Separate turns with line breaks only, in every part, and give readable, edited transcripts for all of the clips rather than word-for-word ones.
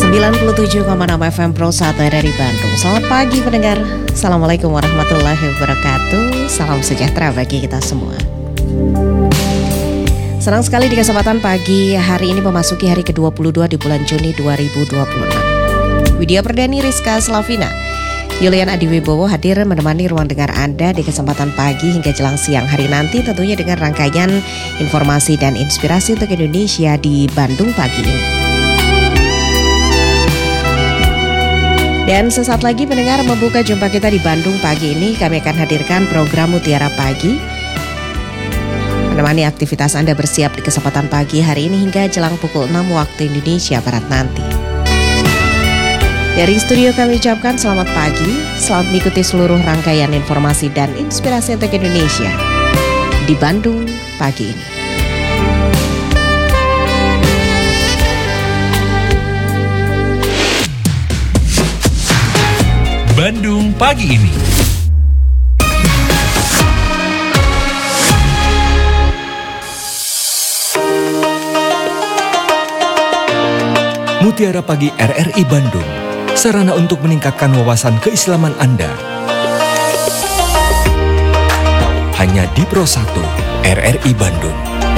97,6 FM Pro 1 dari Bandung. Selamat pagi pendengar. Assalamualaikum warahmatullahi wabarakatuh. Salam sejahtera bagi kita semua. Senang sekali di kesempatan pagi hari ini memasuki hari ke-22 di bulan Juni 2026. Widya Perdani, Rizka Slavina, Yulian Adiwibowo hadir menemani ruang dengar Anda di kesempatan pagi hingga jelang siang hari nanti, tentunya dengan rangkaian informasi dan inspirasi untuk Indonesia di Bandung pagi ini. Dan sesaat lagi pendengar membuka jumpa kita di Bandung pagi ini, kami akan hadirkan program Mutiara Pagi. Menemani aktivitas Anda bersiap di kesempatan pagi hari ini hingga jelang pukul 6 waktu Indonesia Barat nanti. Dari studio kami ucapkan selamat pagi, selamat mengikuti seluruh rangkaian informasi dan inspirasi untuk Indonesia di Bandung pagi ini.
Bandung pagi ini. Mutiara Pagi RRI Bandung, sarana untuk meningkatkan wawasan keislaman Anda. Hanya di Pro 1 RRI Bandung.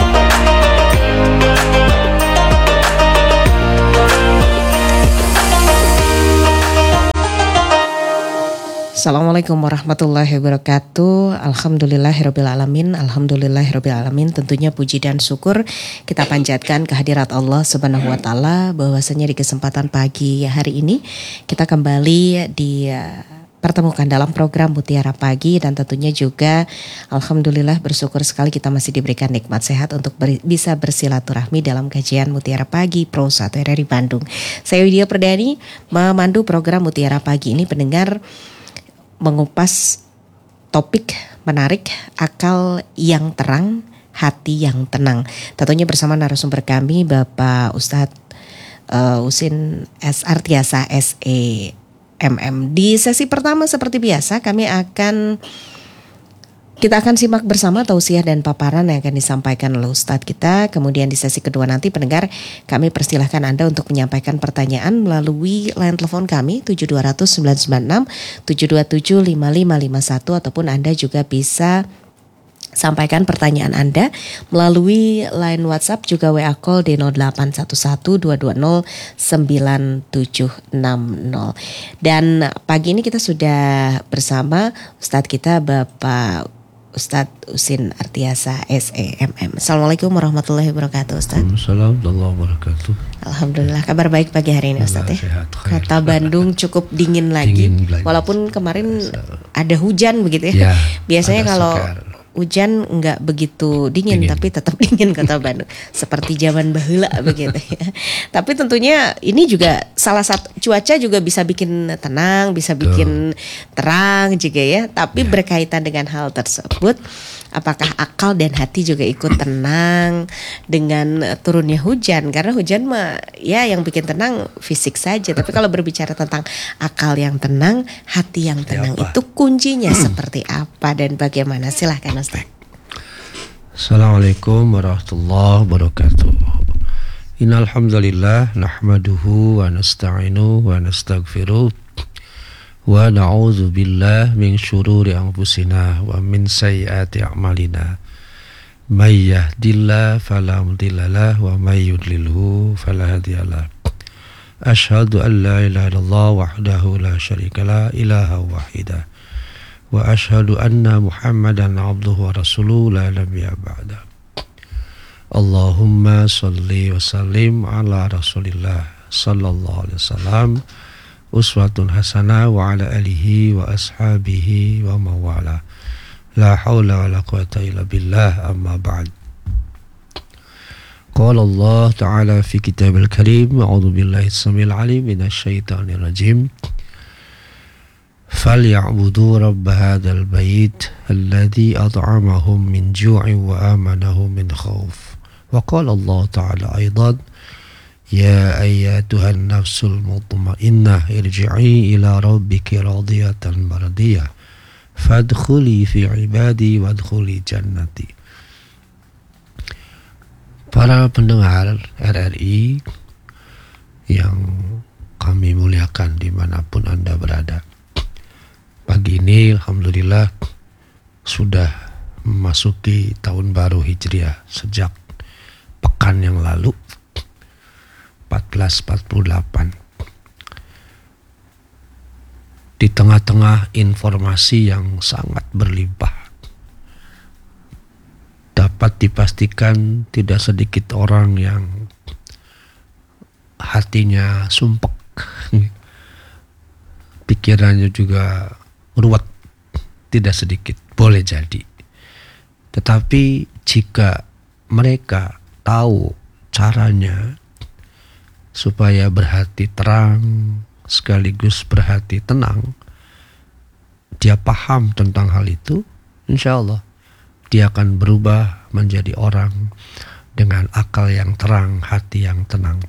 Assalamualaikum warahmatullahi wabarakatuh. Alhamdulillahirrabbilalamin. Alhamdulillahirrabbilalamin. Tentunya puji dan syukur kita panjatkan kehadirat Allah Subhanahu wa Ta'ala, bahwasanya di kesempatan pagi hari ini kita kembali dipertemukan dalam program Mutiara Pagi, dan tentunya juga alhamdulillah bersyukur sekali kita masih diberikan nikmat sehat untuk bisa bersilaturahmi dalam kajian Mutiara Pagi Pro 1 dari Bandung. Saya Widya Perdani memandu program Mutiara Pagi ini, pendengar, mengupas topik menarik, akal yang terang, hati yang tenang. Tentunya bersama narasumber kami Bapak Ustadz Husin S. Artiasa SE MM. Di sesi pertama seperti biasa kita akan simak bersama tausiah dan paparan yang akan disampaikan oleh Ustadz kita. Kemudian di sesi kedua nanti pendengar, kami persilahkan Anda untuk menyampaikan pertanyaan melalui line telepon kami 7200 996 727 5551, ataupun Anda juga bisa sampaikan pertanyaan Anda melalui line WhatsApp juga WA call di 0811 220 9760. Dan pagi ini kita sudah bersama Ustadz kita Bapak Ustadz Husin Artiasa SEMM. Assalamualaikum warahmatullahi wabarakatuh, Ustadz.
Assalamualaikum warahmatullahi wabarakatuh.
Alhamdulillah, kabar baik pagi hari ini, Ustadz ya.
Sehat,
Kota Bandung cukup dingin lagi. Walaupun kemarin ada hujan begitu ya. Biasanya kalau hujan enggak begitu dingin, tapi tetap dingin Kota Bandung. Seperti zaman baheula begitu ya. Tapi tentunya ini juga salah satu, cuaca juga bisa bikin tenang, bisa bikin terang juga ya. Tapi berkaitan dengan hal tersebut, apakah akal dan hati juga ikut tenang dengan turunnya hujan? Karena hujan mah ya yang bikin tenang fisik saja. Tapi kalau berbicara tentang akal yang tenang, hati yang tenang, itu kuncinya seperti apa dan bagaimana? Silahkan Ustaz.
Assalamualaikum warahmatullahi wabarakatuh. Innal hamdalillah nahmaduhu wa nasta'inu wa nastaghfiruh wa na'udzu billah min syururi anfusina wa min sayyiati a'malina. May yahdihillahu fala mudhillalah wa may yudlilhu fala hadiyalah. Asyhadu an la ilaha illallah wahdahu la syarikalah ilaha wahidah. Wa ashhadu anna Muhammadan abduhu wa rasuluhu la nabiyya ba'da. Allahumma salli wa sallim ala Rasulillah sallallahu alaihi wasallam uswatun hasanah wa ala alihi wa ashabihi wa mawala. La haula wa la quwata illa billah, amma ba'd. Qala Allah ta'ala fi kitabil karim, a'udzu billahi samil alim minasy syaithanir rajim. فَلْيَعْبُدُوا رَبَّ هَذَا الْبَيْتِ الَّذِي أَطْعَمَهُمْ مِنْ جُوعٍ وَآمَنَهُمْ مِنْ خَوْفٍ. وقال الله تعالى أيضا يا أيتها النفس المطمئنة ارجعي إلى ربك راضية مرضية فادخلي في عبادي وادخلي جنتي. Para pendengar RRI yang kami muliakan dimanapun Anda berada. Pagi ini Alhamdulillah sudah memasuki tahun baru Hijriah sejak pekan yang lalu 1448. Di tengah-tengah informasi yang sangat berlimpah, dapat dipastikan tidak sedikit orang yang hatinya sumpek, pikirannya juga ruwet, tidak sedikit, boleh jadi. Tetapi jika mereka tahu caranya supaya berhati terang sekaligus berhati tenang, dia paham tentang hal itu, insya Allah dia akan berubah menjadi orang dengan akal yang terang, hati yang tenang.